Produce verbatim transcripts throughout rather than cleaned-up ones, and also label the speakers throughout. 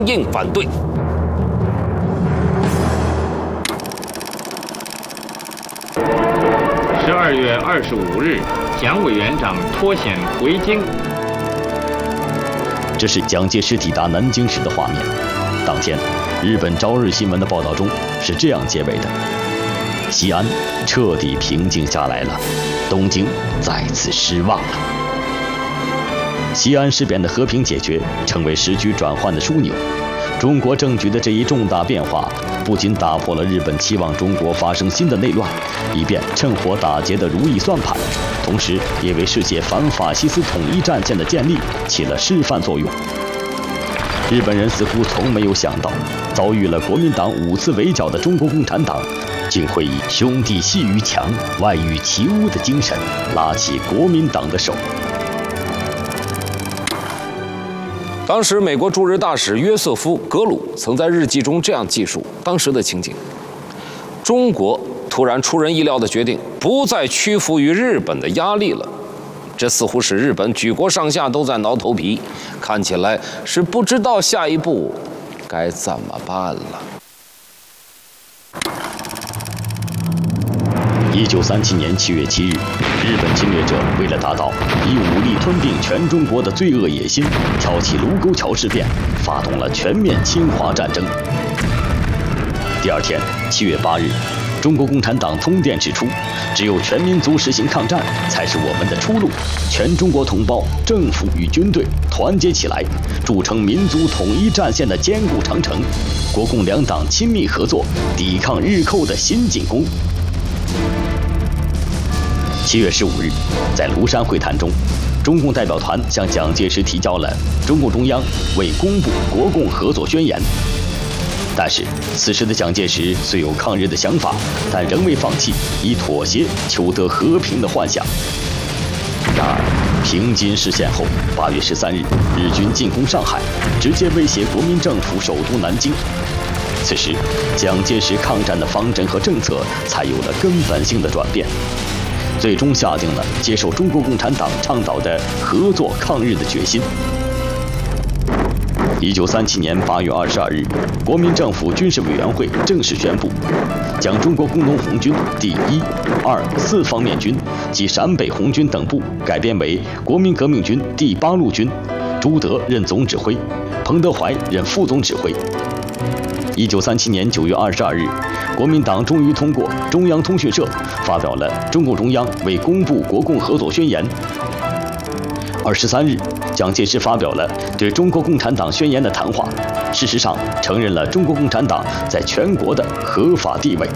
Speaker 1: 硬反对。
Speaker 2: 十二月二十五日，蒋委员长脱险回京。
Speaker 3: 这是蒋介石抵达南京时的画面。当天，日本朝日新闻的报道中是这样结尾的：西安彻底平静下来了，东京再次失望了。西安事变的和平解决，成为时局转换的枢纽。中国政局的这一重大变化，不仅打破了日本期望中国发生新的内乱，以便趁火打劫的如意算盘，同时也为世界反法西斯统一战线的建立起了示范作用。日本人似乎从没有想到，遭遇了国民党五次围剿的中国共产党，竟会以兄弟阋于墙，外御其屋的精神，拉起国民党的手。
Speaker 1: 当时，美国驻日大使约瑟夫·格鲁曾在日记中这样记述当时的情景：中国突然出人意料地决定不再屈服于日本的压力了，这似乎使日本举国上下都在挠头皮，看起来是不知道下一步该怎么办了。
Speaker 3: 一九三七年七月七日，日本侵略者为了达到以武力吞并全中国的罪恶野心，挑起卢沟桥事变，发动了全面侵华战争。第二天，七月八日，中国共产党通电指出，只有全民族实行抗战，才是我们的出路。全中国同胞、政府与军队团结起来，筑成民族统一战线的坚固长城。国共两党亲密合作，抵抗日寇的新进攻。七月十五日，在庐山会谈中，中共代表团向蒋介石提交了中共中央为公布国共合作宣言。但是，此时的蒋介石虽有抗日的想法，但仍未放弃以妥协求得和平的幻想。然而，平津事变后，八月十三日，日军进攻上海，直接威胁国民政府首都南京。此时，蒋介石抗战的方针和政策才有了根本性的转变。最终下定了接受中国共产党倡导的合作抗日的决心。一九三七年八月二十二日，国民政府军事委员会正式宣布，将中国工农红军第一、二、四方面军及陕北红军等部改编为国民革命军第八路军，朱德任总指挥，彭德怀任副总指挥。一九三七年九月二十二日，国民党终于通过中央通讯社发表了中共中央为公布国共合作宣言。二十三日，蒋介石发表了对中国共产党宣言的谈话，事实上承认了中国共产党在全国的合法地位。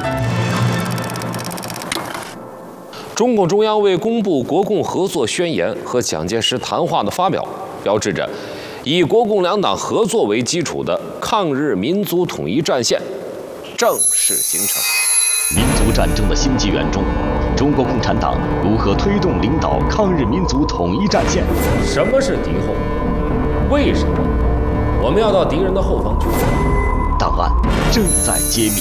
Speaker 1: 中共中央为公布国共合作宣言和蒋介石谈话的发表，标志着以国共两党合作为基础的抗日民族统一战线正式形成。
Speaker 3: 民族战争的新纪元中，中国共产党如何推动领导抗日民族统一战线？
Speaker 1: 什么是敌后？为什么我们要到敌人的后方去？
Speaker 3: 档案正在揭秘。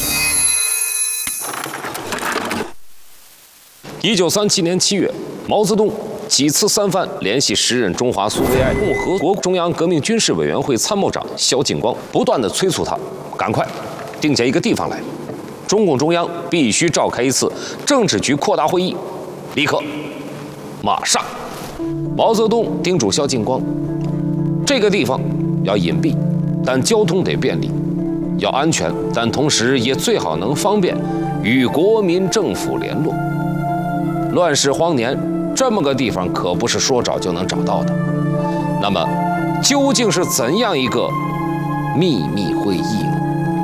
Speaker 1: 一九三七年七月，毛泽东几次三番联系时任中华苏维埃共和国中央革命军事委员会参谋长萧劲光，不断地催促他赶快定下一个地方来，中共中央必须召开一次政治局扩大会议，立刻，马上。毛泽东叮嘱萧劲光，这个地方要隐蔽，但交通得便利，要安全，但同时也最好能方便与国民政府联络。乱世荒年，这么个地方可不是说找就能找到的。那么，究竟是怎样一个秘密会议呢？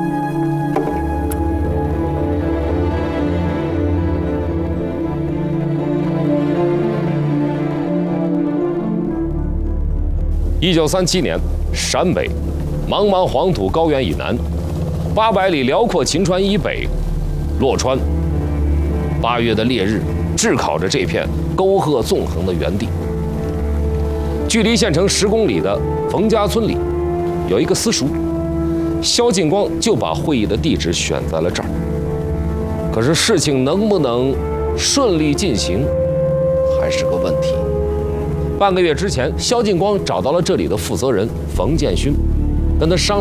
Speaker 1: 一九三七年，陕北，茫茫黄土高原以南，八百里辽阔秦川以北，洛川。八月的烈日炙烤着这片沟壑纵横的原地。距离县城十公里的冯家村里，有一个私塾，萧劲光就把会议的地址选在了这儿。可是事情能不能顺利进行，还是个问题。半个月之前，萧劲光找到了这里的负责人冯建勋， 跟他商